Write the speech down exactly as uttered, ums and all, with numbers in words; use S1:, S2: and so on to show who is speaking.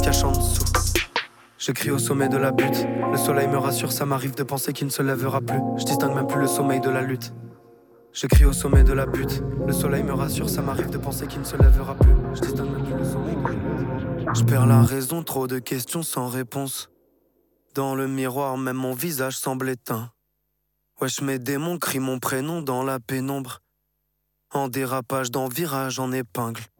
S1: cache en dessous. Je crie au sommet de la butte. Le soleil me rassure, ça m'arrive de penser qu'il ne se lèvera plus. Je distingue même plus le sommeil de la lutte. Je crie au sommet de la butte. Le soleil me rassure, ça m'arrive de penser qu'il ne se lèvera plus. Je distingue même plus le sommeil de la lutte. Je perds la raison, trop de questions sans réponse. Dans le miroir, même mon visage semble éteint. Wesh, mes démons crient mon prénom dans la pénombre. En dérapage, dans virage, en épingle.